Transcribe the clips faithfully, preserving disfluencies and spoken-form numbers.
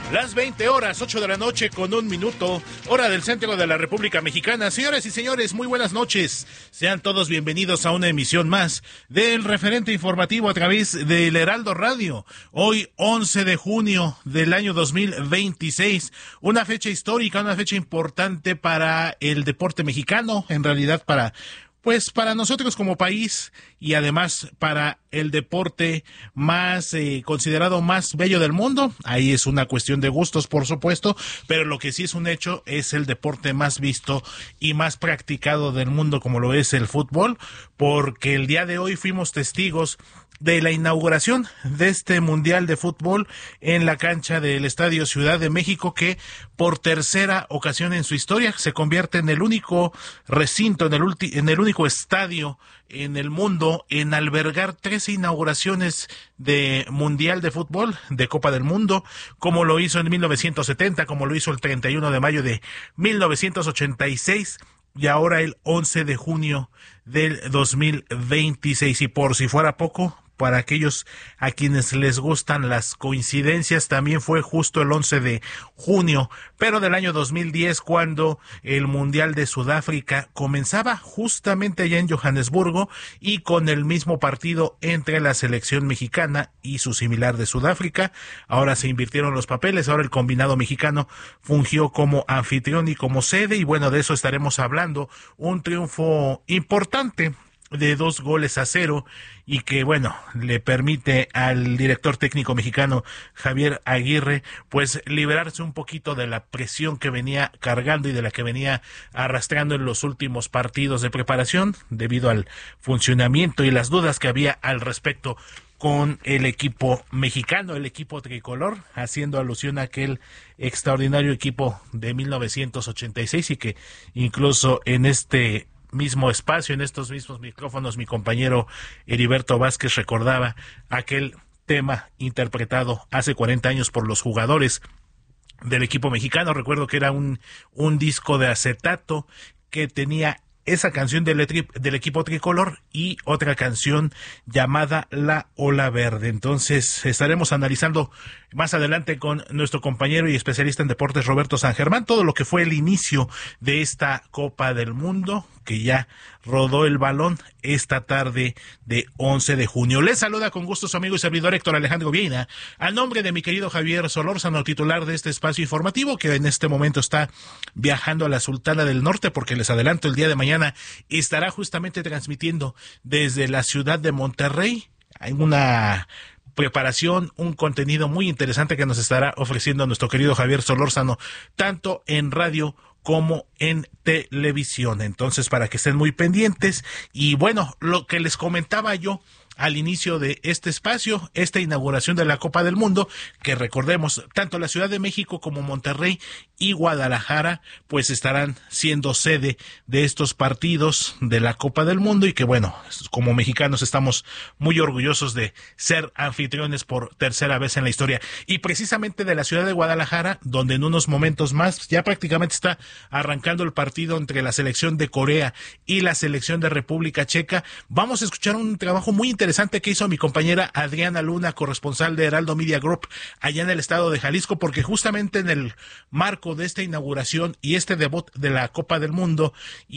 Las veinte horas, ocho de la noche con un minuto, hora del centro de la República Mexicana. Señoras y señores, muy buenas noches. Sean todos bienvenidos a una emisión más del referente informativo a través del Heraldo Radio. Hoy, once de junio del año dos mil veintiséis, una fecha histórica, una fecha importante para el deporte mexicano, en realidad para... Pues para nosotros como país y además para el deporte más eh, considerado más bello del mundo. Ahí es una cuestión de gustos, por supuesto, pero lo que sí es un hecho es el deporte más visto y más practicado del mundo, como lo es el fútbol, porque el día de hoy fuimos testigos de la inauguración de este Mundial de Fútbol en la cancha del Estadio Ciudad de México, que por tercera ocasión en su historia se convierte en el único recinto, en el, ulti- en el único estadio en el mundo en albergar tres inauguraciones de Mundial de Fútbol, de Copa del Mundo, como lo hizo en mil novecientos setenta, como lo hizo el treinta y uno de mayo de mil novecientos ochenta y seis, y ahora el once de junio del dos mil veintiséis. Y por si fuera poco, para aquellos a quienes les gustan las coincidencias, también fue justo el once de junio, pero del año dos mil diez, cuando el Mundial de Sudáfrica comenzaba justamente allá en Johannesburgo, y con el mismo partido entre la selección mexicana y su similar de Sudáfrica. Ahora se invirtieron los papeles, ahora el combinado mexicano fungió como anfitrión y como sede, y bueno, de eso estaremos hablando. Un triunfo importante de dos goles a cero, y que bueno, le permite al director técnico mexicano Javier Aguirre pues liberarse un poquito de la presión que venía cargando y de la que venía arrastrando en los últimos partidos de preparación, debido al funcionamiento y las dudas que había al respecto con el equipo mexicano, el equipo tricolor, haciendo alusión a aquel extraordinario equipo de mil novecientos ochenta y seis, y que incluso en este mismo espacio, en estos mismos micrófonos, mi compañero Heriberto Vázquez recordaba aquel tema interpretado hace cuarenta años por los jugadores del equipo mexicano. Recuerdo que era un, un disco de acetato que tenía esa canción del, del equipo tricolor y otra canción llamada La Ola Verde. Entonces estaremos analizando más adelante con nuestro compañero y especialista en deportes Roberto San Germán todo lo que fue el inicio de esta Copa del Mundo, que ya rodó el balón esta tarde de once de junio. Les saluda con gusto su amigo y servidor Héctor Alejandro Vieina, al nombre de mi querido Javier Solórzano, titular de este espacio informativo, que en este momento está viajando a la Sultana del Norte, porque les adelanto, el día de mañana estará justamente transmitiendo desde la ciudad de Monterrey. Hay una preparación, un contenido muy interesante que nos estará ofreciendo nuestro querido Javier Solórzano, tanto en radio como en televisión. Entonces, para que estén muy pendientes. Y bueno, lo que les comentaba yo al inicio de este espacio, esta inauguración de la Copa del Mundo, que recordemos, tanto la Ciudad de México como Monterrey y Guadalajara, pues estarán siendo sede de estos partidos de la Copa del Mundo, y que bueno, como mexicanos estamos muy orgullosos de ser anfitriones por tercera vez en la historia. Y precisamente de la ciudad de Guadalajara, donde en unos momentos más ya prácticamente está arrancando el partido entre la selección de Corea y la selección de República Checa, vamos a escuchar un trabajo muy interesante que hizo mi compañera Adriana Luna, corresponsal de Heraldo Media Group allá en el estado de Jalisco, porque justamente en el marco de esta inauguración y este debut de la Copa del Mundo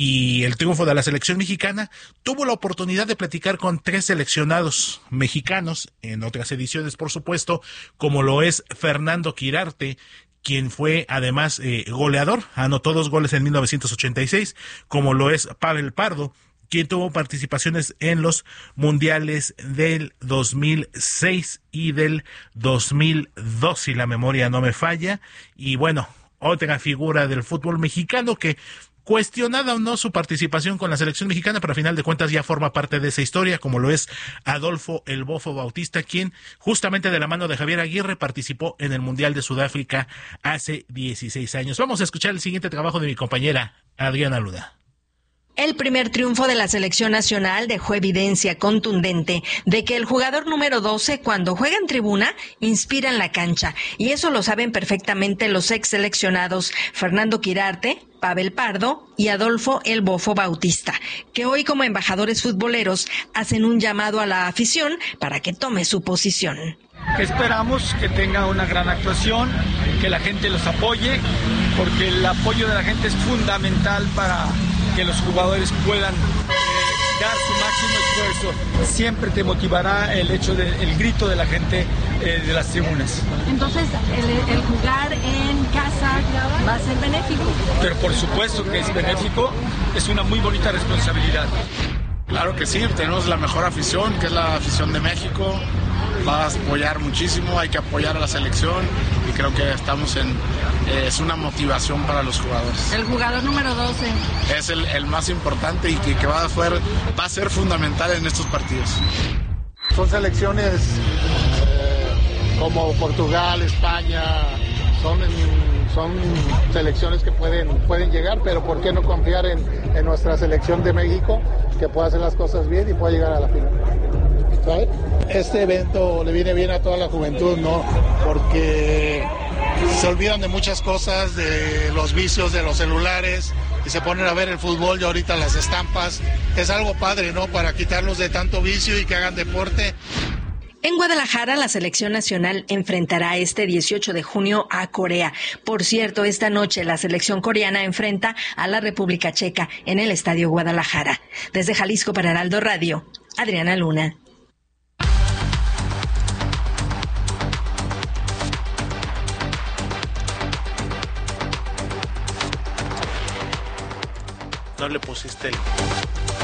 y el triunfo de la selección mexicana, tuvo la oportunidad de platicar con tres seleccionados mexicanos, en otras ediciones por supuesto, como lo es Fernando Quirarte, quien fue además eh, goleador, anotó dos goles en mil novecientos ochenta y seis, como lo es Pavel Pardo, quien tuvo participaciones en los mundiales del dos mil seis y del dos mil dos, si la memoria no me falla. Y bueno, otra figura del fútbol mexicano que, cuestionada o no su participación con la selección mexicana, pero a final de cuentas ya forma parte de esa historia, como lo es Adolfo El Bofo Bautista, quien justamente de la mano de Javier Aguirre participó en el Mundial de Sudáfrica hace dieciséis años. Vamos a escuchar el siguiente trabajo de mi compañera Adriana Luna. El primer triunfo de la selección nacional dejó evidencia contundente de que el jugador número doce, cuando juega en tribuna, inspira en la cancha. Y eso lo saben perfectamente los ex seleccionados Fernando Quirarte, Pavel Pardo y Adolfo El Bofo Bautista, que hoy como embajadores futboleros hacen un llamado a la afición para que tome su posición. Esperamos que tenga una gran actuación, que la gente los apoye, porque el apoyo de la gente es fundamental para que los jugadores puedan eh, dar su máximo esfuerzo. Siempre te motivará el hecho del grito de la gente eh, de las tribunas. Entonces, el, el jugar en casa va a ser benéfico. Pero por supuesto que es benéfico, es una muy bonita responsabilidad. Claro que sí, tenemos la mejor afición, que es la afición de México. Va a apoyar muchísimo, hay que apoyar a la selección y creo que estamos en, eh, es una motivación para los jugadores. El jugador número doce. Es el, el más importante y que, que va, a ser, va a ser fundamental en estos partidos. Son selecciones eh, como Portugal, España, son, son selecciones que pueden, pueden llegar, pero ¿por qué no confiar en, en nuestra selección de México, que puede hacer las cosas bien y puede llegar a la final? ¿Sabes? Este evento le viene bien a toda la juventud, ¿no? Porque se olvidan de muchas cosas, de los vicios de los celulares y se ponen a ver el fútbol y ahorita las estampas. Es algo padre, ¿no? Para quitarlos de tanto vicio y que hagan deporte. En Guadalajara, la selección nacional enfrentará este dieciocho de junio a Corea. Por cierto, esta noche la selección coreana enfrenta a la República Checa en el Estadio Guadalajara. Desde Jalisco para Heraldo Radio, Adriana Luna. No le pusiste el...